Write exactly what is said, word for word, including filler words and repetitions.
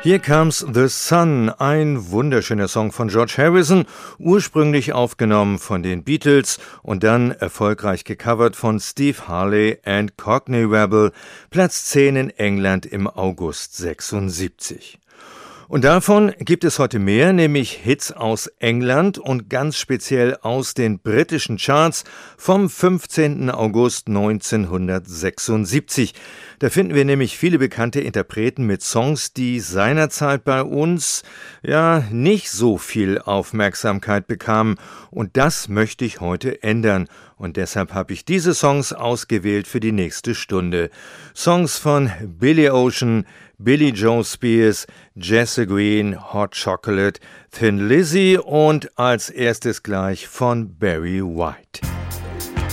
Here Comes the Sun, ein wunderschöner Song von George Harrison, ursprünglich aufgenommen von den Beatles und dann erfolgreich gecovert von Steve Harley and Cockney Rebel, Platz zehn in England im August sechsundsiebzig. Und davon gibt es heute mehr, nämlich Hits aus England und ganz speziell aus den britischen Charts vom fünfzehnten August neunzehnhundertsechsundsiebzig. Da finden wir nämlich viele bekannte Interpreten mit Songs, die seinerzeit bei uns ja nicht so viel Aufmerksamkeit bekamen. Und das möchte ich heute ändern. Und deshalb habe ich diese Songs ausgewählt für die nächste Stunde. Songs von Billy Ocean, Billy Joe Spears, Jesse Green, Hot Chocolate, Thin Lizzy und als erstes gleich von Barry White.